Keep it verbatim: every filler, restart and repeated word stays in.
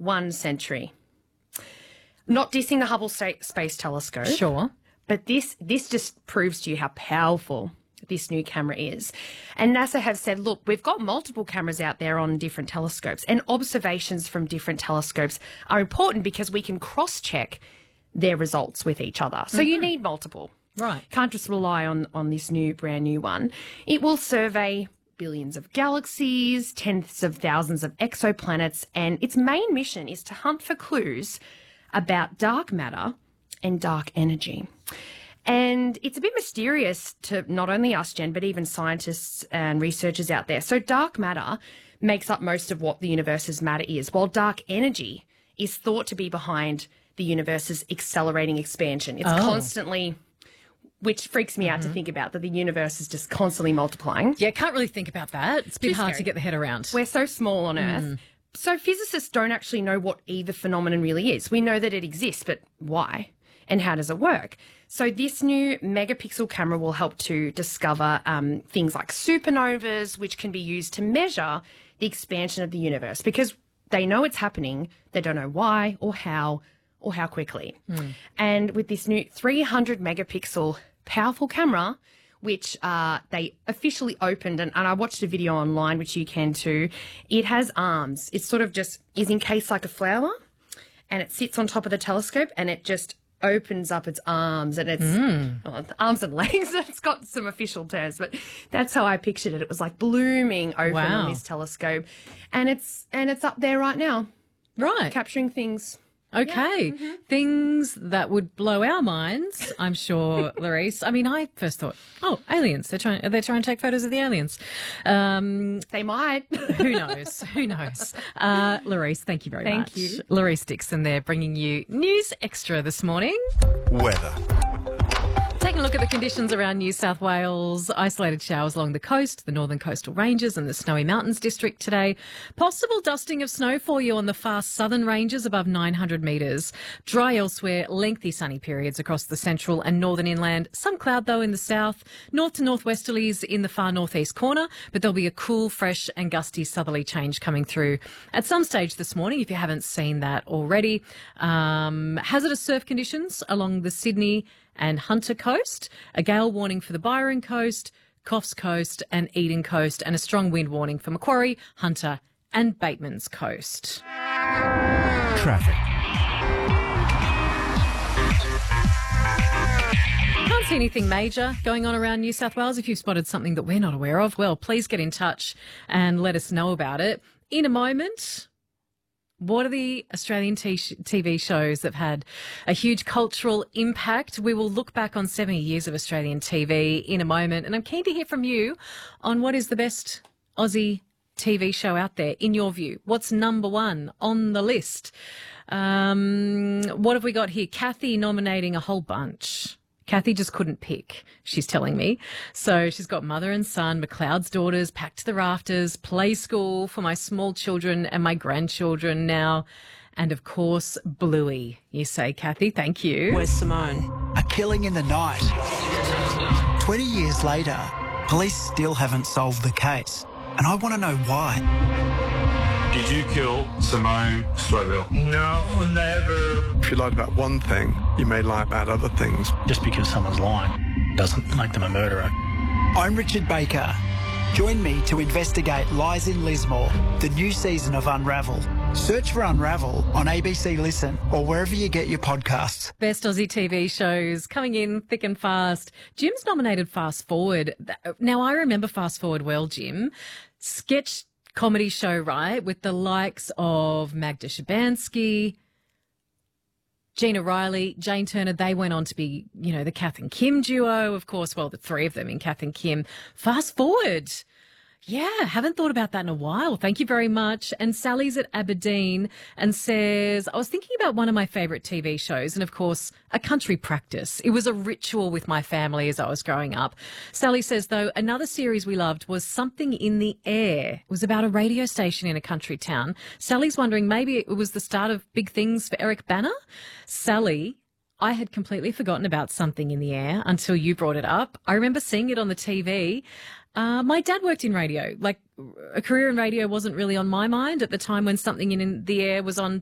one century. Not dissing the Hubble Space Telescope. Sure. But this this just proves to you how powerful this new camera is. And NASA have said, look, we've got multiple cameras out there on different telescopes, and observations from different telescopes are important because we can cross-check their results with each other. So mm-hmm. you need multiple. Right. Can't just rely on, on this new, brand new one. It will survey billions of galaxies, tens of thousands of exoplanets, and its main mission is to hunt for clues about dark matter and dark energy. And it's a bit mysterious to not only us, Jen, but even scientists and researchers out there. So dark matter makes up most of what the universe's matter is, while dark energy is thought to be behind the universe's accelerating expansion. It's oh. constantly, which freaks me out mm-hmm. to think about, that the universe is just constantly multiplying. Yeah, can't really think about that. It's a bit Too hard scary. to get the head around. We're so small on Earth. Mm. So physicists don't actually know what either phenomenon really is. We know that it exists, but why? And how does it work? So this new megapixel camera will help to discover um, things like supernovas, which can be used to measure the expansion of the universe, because they know it's happening. They don't know why or how or how quickly. Mm. And with this new three hundred megapixel powerful camera, which uh, they officially opened, and, and I watched a video online, which you can too, it has arms. It sort of just is encased like a flower, and it sits on top of the telescope, and it just opens up its arms, and it's mm. oh, arms and legs. It's got some official terms, but that's how I pictured it. It was like blooming open wow. on this telescope, and it's and it's up there right now, right, capturing things. Okay, yeah. mm-hmm. things that would blow our minds, I'm sure, Larice. I mean, I first thought, oh, aliens. They're trying. They're trying to take photos of the aliens. Um, they might. Who knows? Who knows? Uh, Larice, thank you very thank much. Thank you, Larice Dixon. There, bringing you News Extra this morning. Weather. Taking a look at the conditions around New South Wales. Isolated showers along the coast, the northern coastal ranges and the Snowy Mountains district today. Possible dusting of snow for you on the far southern ranges above nine hundred metres. Dry elsewhere, lengthy sunny periods across the central and northern inland. Some cloud, though, in the south. North to northwesterlies in the far northeast corner, but there'll be a cool, fresh and gusty southerly change coming through at some stage this morning, if you haven't seen that already. Um, hazardous surf conditions along the Sydney and Hunter Coast, a gale warning for the Byron Coast, Coffs Coast and Eden Coast, and a strong wind warning for Macquarie, Hunter and Bateman's Coast. Traffic. Can't see anything major going on around New South Wales. If you've spotted something that we're not aware of, well, please get in touch and let us know about it. In a moment, what are the Australian t- TV shows that have had a huge cultural impact? We will look back on seventy years of Australian T V in a moment, and I'm keen to hear from you on what is the best Aussie T V show out there, in your view. What's number one on the list? Um, what have we got here? Kathy nominating a whole bunch. Kathy just couldn't pick, she's telling me. So she's got Mother and Son, McLeod's Daughters, Packed to the Rafters, Play School for my small children and my grandchildren now, and of course, Bluey. You say, Kathy, thank you. Where's Simone? A killing in the night. twenty years later, police still haven't solved the case, and I want to know why. Did you kill Simone Strobel? No, never. If you lied about one thing, you may lie about other things. Just because someone's lying doesn't make them a murderer. I'm Richard Baker. Join me to investigate Lies in Lismore, the new season of Unravel. Search for Unravel on A B C Listen or wherever you get your podcasts. Best Aussie T V shows coming in thick and fast. Jim's nominated Fast Forward. Now, I remember Fast Forward well, Jim. Sketch comedy show, right, with the likes of Magda Shabansky, Gina Riley, Jane Turner. They went on to be, you know, the Kath and Kim duo, of course. Well, the three of them in Kath and Kim. Fast Forward. Yeah, haven't thought about that in a while. Thank you very much. And Sally's at Aberdeen and says, I was thinking about one of my favourite T V shows and, of course, A Country Practice. It was a ritual with my family as I was growing up. Sally says, though, another series we loved was Something in the Air. It was about a radio station in a country town. Sally's wondering maybe it was the start of big things for Eric Banner. Sally, I had completely forgotten about Something in the Air until you brought it up. I remember seeing it on the T V. Uh, my dad worked in radio. Like, a career in radio wasn't really on my mind at the time when Something in the Air was on